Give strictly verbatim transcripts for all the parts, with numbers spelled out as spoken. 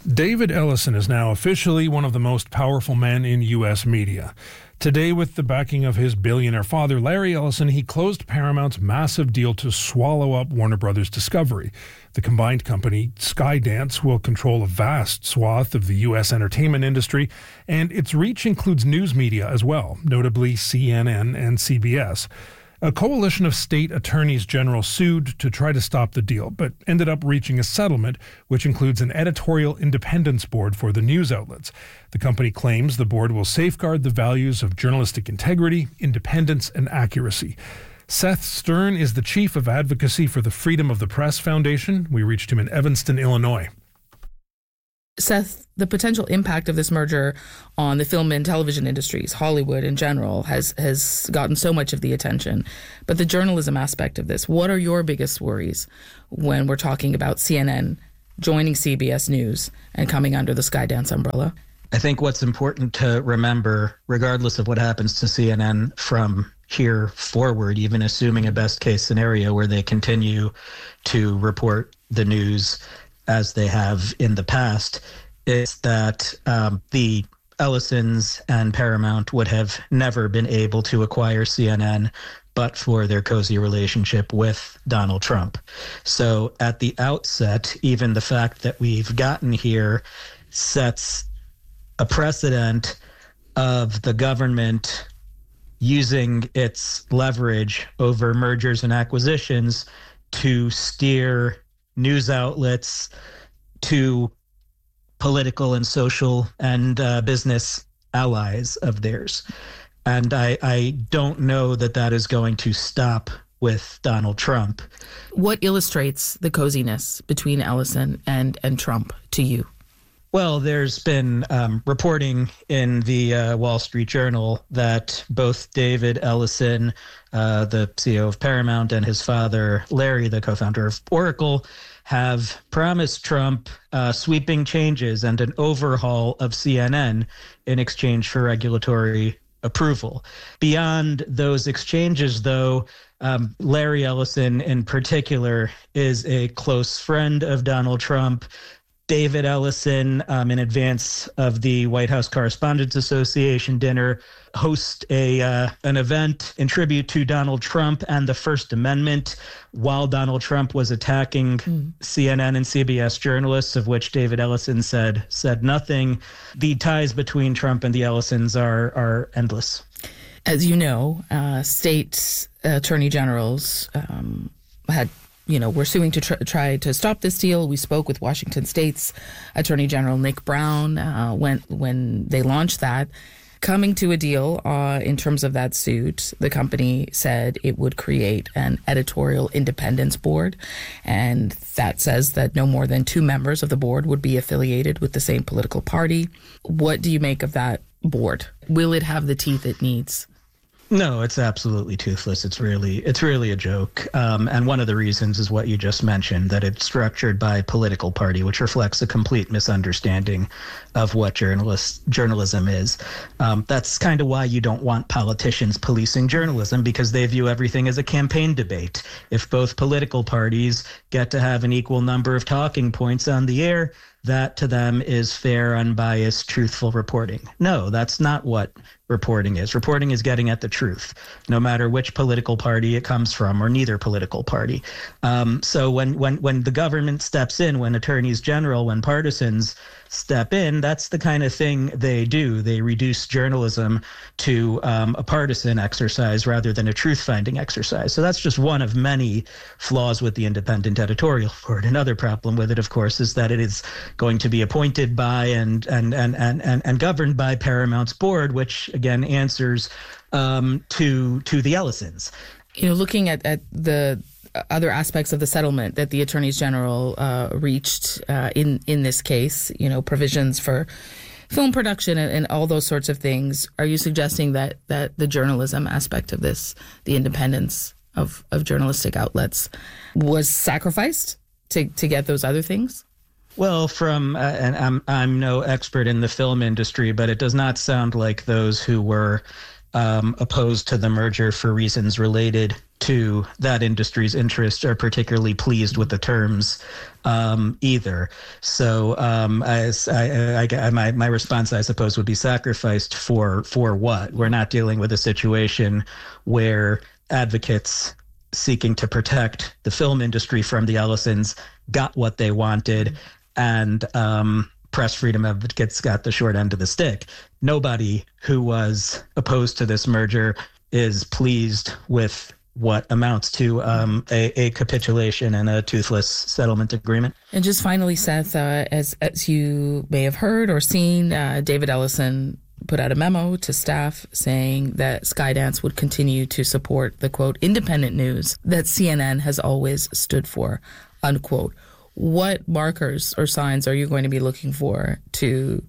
David Ellison is now officially one of the most powerful men in U S media. Today, with the backing of his billionaire father, Larry Ellison, he closed Paramount's massive deal to swallow up Warner Brothers Discovery. The combined company, Skydance, will control a vast swath of the U S entertainment industry, and its reach includes news media as well, notably C N N and C B S. A coalition of state attorneys general sued to try to stop the deal, but ended up reaching a settlement, which includes an editorial independence board for the news outlets. The company claims the board will safeguard the values of journalistic integrity, independence, and accuracy. Seth Stern is the chief of advocacy for the Freedom of the Press Foundation. We reached him in Evanston, Illinois. Seth, the potential impact of this merger on the film and television industries, Hollywood in general, has has gotten so much of the attention. But the journalism aspect of this, what are your biggest worries when we're talking about C N N joining C B S News and coming under the Skydance umbrella? I think what's important to remember, regardless of what happens to C N N from here forward, even assuming a best case scenario where they continue to report the news as they have in the past, is that um, the Ellisons and Paramount would have never been able to acquire C N N but for their cozy relationship with Donald Trump. So at the outset, even the fact that we've gotten here sets a precedent of the government using its leverage over mergers and acquisitions to steer news outlets to political and social and uh, business allies of theirs. And I, I don't know that that is going to stop with Donald Trump. What illustrates the coziness between Ellison and, and Trump to you? Well, there's been um, reporting in the uh, Wall Street Journal that both David Ellison, uh, the C E O of Paramount, and his father, Larry, the co-founder of Oracle, have promised Trump uh, sweeping changes and an overhaul of C N N in exchange for regulatory approval. Beyond those exchanges, though, um, Larry Ellison in particular is a close friend of Donald Trump. David Ellison, um, in advance of the White House Correspondents Association dinner, host a uh, an event in tribute to Donald Trump and the First Amendment while Donald Trump was attacking mm. C N N and C B S journalists, of which David Ellison said said nothing. The ties between Trump and the Ellisons are are endless. As you know, uh, state attorney generals um, had You know, we're suing to tr- try to stop this deal. We spoke with Washington State's Attorney General Nick Brown uh, when when they launched that. Coming to a deal uh, in terms of that suit, the company said it would create an editorial independence board, and that says that no more than two members of the board would be affiliated with the same political party. What do you make of that board? Will it have the teeth it needs? No, it's absolutely toothless. It's really, it's really a joke. Um, and one of the reasons is what you just mentioned, that it's structured by political party, which reflects a complete misunderstanding of what journalist, journalism is. Um, that's kind of why you don't want politicians policing journalism, because they view everything as a campaign debate. If both political parties get to have an equal number of talking points on the air, that to them is fair, unbiased, truthful reporting. No, that's not what reporting is. Reporting is getting at the truth, no matter which political party it comes from, or neither political party. Um, so when, when, when the government steps in, when attorneys general, when partisans step in, that's the kind of thing they do. They reduce journalism to um, a partisan exercise rather than a truth-finding exercise. So that's just one of many flaws with the independent editorial board. Another problem with it, of course, is that it is going to be appointed by and and and and and, and governed by Paramount's board, which again answers um, to to the Ellisons. You know, looking at, at the other aspects of the settlement that the attorneys general uh, reached uh, in in this case, you know, provisions for film production and, and all those sorts of things. Are you suggesting that that the journalism aspect of this, the independence of, of journalistic outlets, was sacrificed to, to get those other things? Well, from uh, and I'm I'm no expert in the film industry, but it does not sound like those who were um, opposed to the merger for reasons related to that industry's interests are particularly pleased with the terms um, either. So um, I, I, I, my, my response, I suppose, would be sacrificed for for what? We're not dealing with a situation where advocates seeking to protect the film industry from the Ellisons got what they wanted, and um, press freedom advocates got the short end of the stick. Nobody who was opposed to this merger is pleased with what amounts to um, a, a capitulation and a toothless settlement agreement. And just finally, Seth, uh, as as you may have heard or seen, uh, David Ellison put out a memo to staff saying that Skydance would continue to support the, quote, independent news that C N N has always stood for, unquote. What markers or signs are you going to be looking for to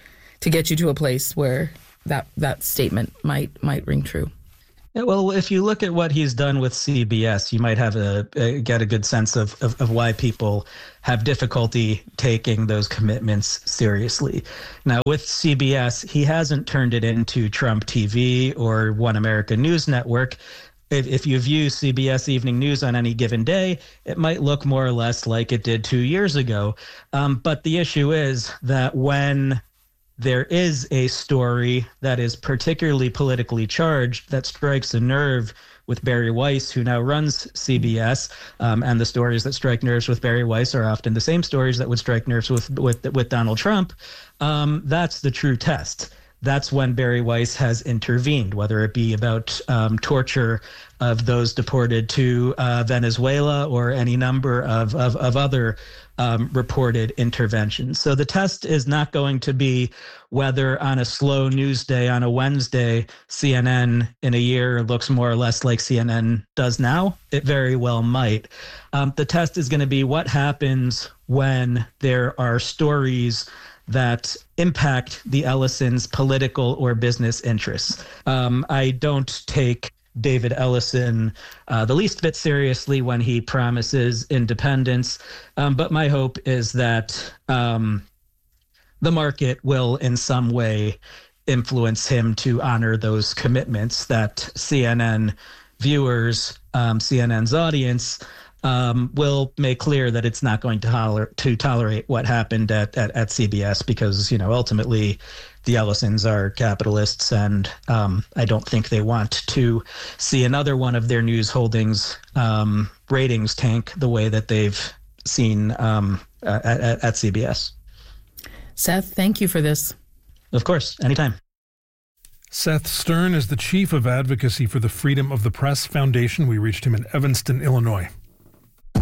to get you to a place where that that statement might might ring true? Yeah, well, if you look at what he's done with C B S, you might have a, a get a good sense of, of, of why people have difficulty taking those commitments seriously. Now, with C B S, he hasn't turned it into Trump T V or One America News Network. If, if you view C B S Evening News on any given day, it might look more or less like it did two years ago. Um, but the issue is that when there is a story that is particularly politically charged that strikes a nerve with Bari Weiss, who now runs C B S, um, and the stories that strike nerves with Bari Weiss are often the same stories that would strike nerves with with, with Donald Trump. Um, that's the true test. That's when Bari Weiss has intervened, whether it be about um, torture of those deported to uh, Venezuela or any number of, of, of other um, reported interventions. So the test is not going to be whether on a slow news day on a Wednesday, C N N in a year looks more or less like C N N does now. It very well might. Um, the test is going to be what happens when there are stories that impact the Ellisons' political or business interests. Um, I don't take David Ellison uh, the least bit seriously when he promises independence, um, but my hope is that um, the market will in some way influence him to honor those commitments that C N N viewers, um, C N N's audience, Um, will make clear that it's not going to, holler, to tolerate what happened at, at, at C B S because, you know, ultimately the Ellisons are capitalists, and um, I don't think they want to see another one of their news holdings um, ratings tank the way that they've seen um, at, at, at C B S. Seth, thank you for this. Of course, anytime. Seth Stern is the Chief of Advocacy for the Freedom of the Press Foundation. We reached him in Evanston, Illinois.